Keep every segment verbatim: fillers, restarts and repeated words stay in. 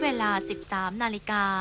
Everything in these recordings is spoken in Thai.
เวลา สิบสาม นาฬิกา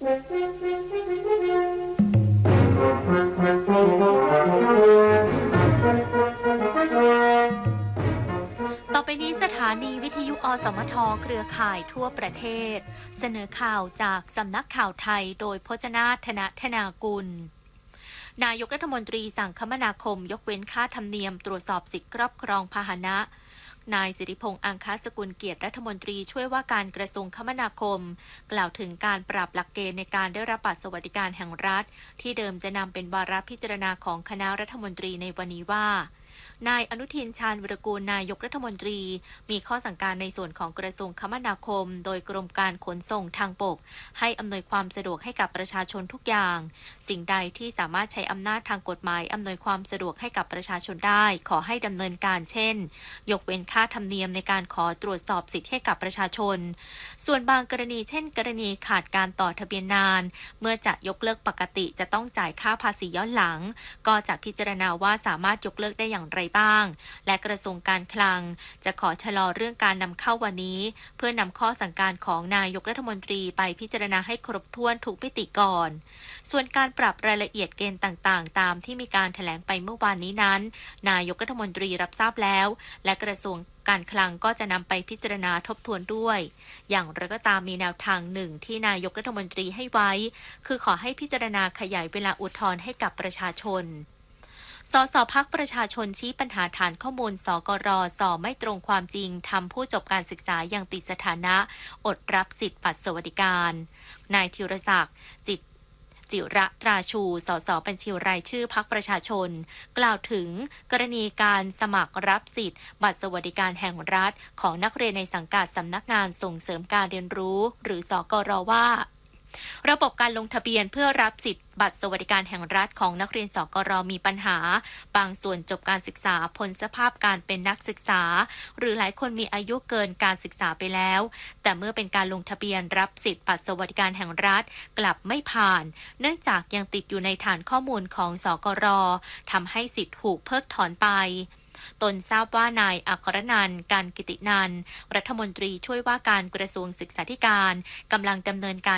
ต่อไปนี้สถานีวิทยุอสมทเครือข่ายทั่วประเทศเสนอข่าวจากสำนักข่าวไทยโดยพจนาถนธนากุลนายกรัฐมนตรีสั่งคมนาคมยกเว้นค่าธรรมเนียมตรวจสอบสิทธิครอบครองพาหนะนายสิริพงษ์อังคสกุลเกียรติรัฐมนตรีช่วยว่าการกระทรวงคมนาคมกล่าวถึงการปรับหลักเกณฑ์ในการได้รับบัตรสวัสดิการแห่งรัฐที่เดิมจะนำเป็นวาระพิจารณาของคณะรัฐมนตรีในวันนี้ว่านายอนุทินชาญวิรากูลนายกรัฐมนตรีมีข้อสั่งการในส่วนของกระทรวงคมนาคมโดยกรมการขนส่งทางบกให้อำนวยความสะดวกให้กับประชาชนทุกอย่างสิ่งใดที่สามารถใช้อำนาจทางกฎหมายอำนวยความสะดวกให้กับประชาชนได้ขอให้ดำเนินการเช่นยกเว้นค่าธรรมเนียมในการขอตรวจสอบสิทธิให้กับประชาชนส่วนบางกรณีเช่นกรณีขาดการต่อทะเบียนนานเมื่อจะยกเลิกปกติจะต้องจ่ายค่าภาษีย้อนหลังก็จะพิจารณาว่าสามารถยกเลิกได้อย่างไรบ้างและกระทรวงการคลังจะขอชะลอเรื่องการนำเข้าวันนี้เพื่อนำข้อสั่งการของนายกรัฐมนตรีไปพิจารณาให้ครบถ้วนทุกมิติก่อนส่วนการปรับรายละเอียดเกณฑ์ต่างๆตามที่มีการแถลงไปเมื่อวานนี้นั้นนายกรัฐมนตรีรับทราบแล้วและกระทรวงการคลังก็จะนำไปพิจารณาทบทวนด้วยอย่างไรก็ตามมีแนวทางหนึ่งที่นายกรัฐมนตรีให้ไว้คือขอให้พิจารณาขยายเวลาอุทธรณ์ให้กับประชาชนสสพรรคประชาชนชี้ปัญหาฐานข้อมูลสกรสอไม่ตรงความจริงทำผู้จบการศึกษาอย่างติดสถานะอดรับสิทธิบัตรสวัสดิการนายธีรศักดิ์จิตจิระตราชูสสบัญชีรายชื่อพรรคประชาชนกล่าวถึงกรณีการสมัครรับสิทธิ์บัตรสวัสดิการแห่งรัฐของนักเรียนในสังกัดสำนักงานส่งเสริมการเรียนรู้หรือสกรว่าระบบการลงทะเบียนเพื่อรับสิทธิ์บัตรสวัสดิการแห่งรัฐของนักเรียนสกรมีปัญหาบางส่วนจบการศึกษาพ้นสภาพการเป็นนักศึกษาหรือหลายคนมีอายุเกินการศึกษาไปแล้วแต่เมื่อเป็นการลงทะเบียนรับสิทธิ์บัตรสวัสดิการแห่งรัฐกลับไม่ผ่านเนื่องจากยังติดอยู่ในฐานข้อมูลของสกรทำให้สิทธิ์ถูกเพิกถอนไปตนทราบว่านายอัครนันท์ การกิตินันท์รัฐมนตรีช่วยว่าการกระทรวงศึกษาธิการกำลังดำเนินการ